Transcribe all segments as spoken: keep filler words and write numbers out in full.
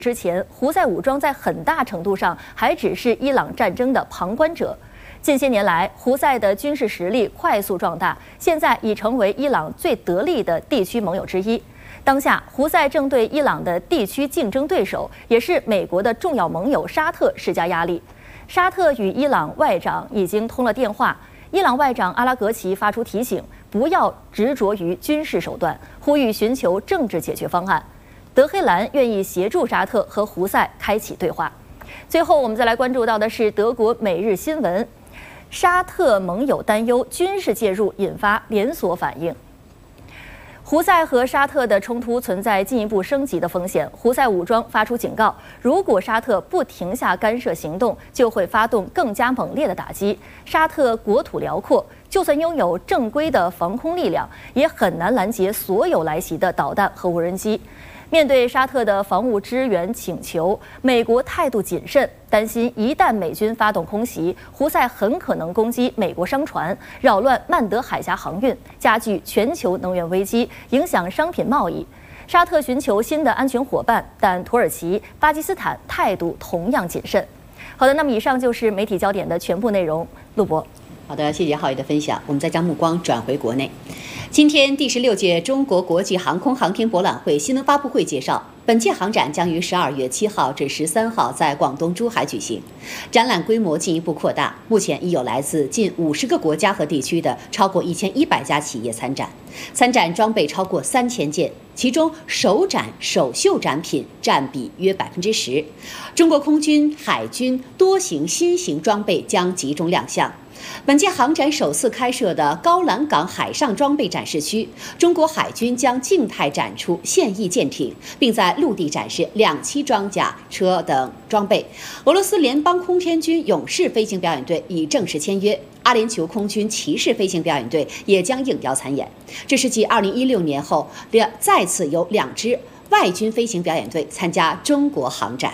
之前，胡塞武装在很大程度上还只是伊朗战争的旁观者。近些年来，胡塞的军事实力快速壮大，现在已成为伊朗最得力的地区盟友之一。当下，胡塞正对伊朗的地区竞争对手，也是美国的重要盟友沙特施加压力。沙特与伊朗外长已经通了电话，伊朗外长阿拉格齐发出提醒，不要执着于军事手段，呼吁寻求政治解决方案。德黑兰愿意协助沙特和胡塞开启对话。最后，我们再来关注到的是德国《每日新闻》，沙特盟友担忧军事介入引发连锁反应。胡塞和沙特的冲突存在进一步升级的风险。胡塞武装发出警告，如果沙特不停下干涉行动，就会发动更加猛烈的打击。沙特国土辽阔，就算拥有正规的防空力量，也很难拦截所有来袭的导弹和无人机。面对沙特的防务支援请求，美国态度谨慎，担心一旦美军发动空袭，胡塞很可能攻击美国商船，扰乱曼德海峡航运，加剧全球能源危机，影响商品贸易。沙特寻求新的安全伙伴，但土耳其、巴基斯坦态度同样谨慎。好的，那么以上就是媒体焦点的全部内容。陆博。 好的，谢谢浩宇的分享。我们再将目光转回国内。今天第十六届中国国际航空航天博览会新闻发布会介绍，本届航展将于十二月七号至十三号在广东珠海举行。展览规模进一步扩大，目前已有来自近五十个国家和地区的超过一千一百家企业参展。参展装备超过三千件，其中首展首秀展品占比约百分之十。中国空军、海军多型新型装备将集中亮相。本届航展首次开设的高栏港海上装备展示区，中国海军将静态展出现役舰艇，并在陆地展示两栖装甲车等装备。俄罗斯联邦空天军勇士飞行表演队已正式签约，阿联酋空军骑士飞行表演队也将应邀参演。这是继二零一六年后，两再次有两支外军飞行表演队参加中国航展。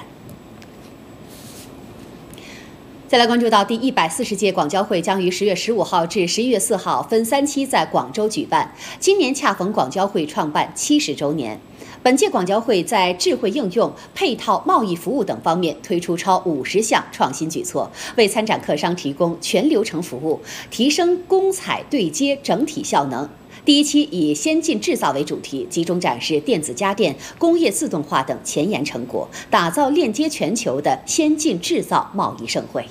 再来关注到第一百四十届广交会将于十月十五号至十一月四号分三期在广州举办。今年恰逢广交会创办七十周年。本届广交会在智慧应用、配套贸易服务等方面推出超五十项创新举措，为参展客商提供全流程服务，提升供采对接整体效能。第一期以先进制造为主题，集中展示电子家电、工业自动化等前沿成果，打造链接全球的先进制造贸易盛会。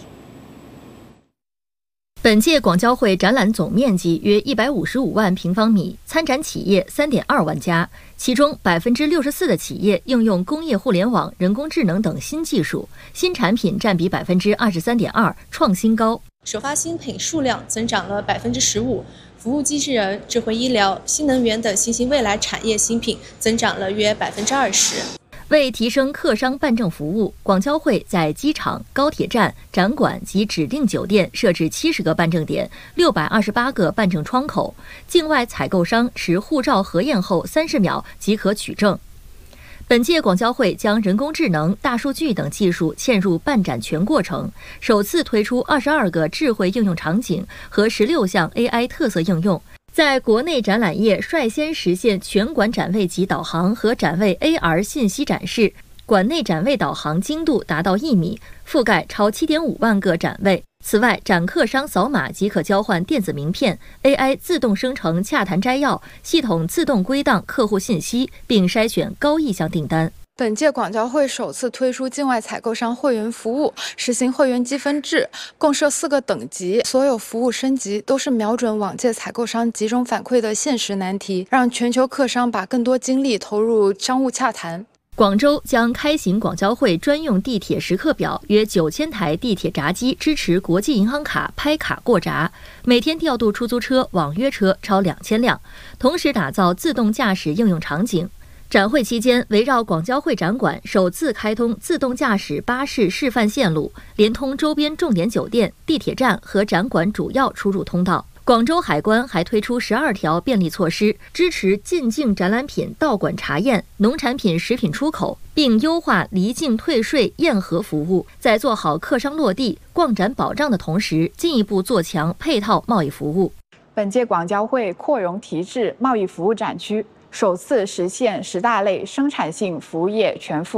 本届广交会展览总面积约一百五十五万平方米，参展企业三点二万家，其中百分之六十四的企业应用工业互联网、人工智能等新技术，新产品占比百分之二十三点二，创新高。 首发新品数量增长了百分之十五，服务机器人、智慧医疗、新能源等新兴未来产业新品增长了约百分之二十。 为提升客商办证服务，广交会在机场、高铁站、展馆及指定酒店设置七十个办证点、六百二十八个办证窗口，境外采购商持护照核验后三十秒即可取证。本届广交会将人工智能、大数据等技术嵌入办展全过程，首次推出二十二个智慧应用场景和十六项 A I 特色应用。在国内展览业率先实现全馆展位级导航和展位 A R 信息展示，馆内展位导航精度达到一米，覆盖超 七点五万个展位。此外，展客商扫码即可交换电子名片 ，A I 自动生成洽谈摘要，系统自动归档客户信息，并筛选高意向订单。 本届广交会首次推出境外采购商会员服务，实行会员积分制，共设四个等级，所有服务升级都是瞄准往届采购商集中反馈的现实难题，让全球客商把更多精力投入商务洽谈。 广州将开行广交会专用地铁时刻表，约九千台地铁闸机支持国际银行卡拍卡过闸，每天调度出租车、网约车超两千辆，同时打造自动驾驶应用场景。展会期间，围绕广交会展馆首次开通自动驾驶巴士示范线路，连通周边重点酒店、地铁站和展馆主要出入通道。广州海关还推出十二条便利措施，支持进境展览品到馆查验、农产品、食品出口，并优化离境退税验核服务。在做好客商落地、逛展保障的同时，进一步做强配套贸易服务。 本届广交会扩容提质贸易服务展区，首次实现十大类生产性服务业全覆盖，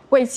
为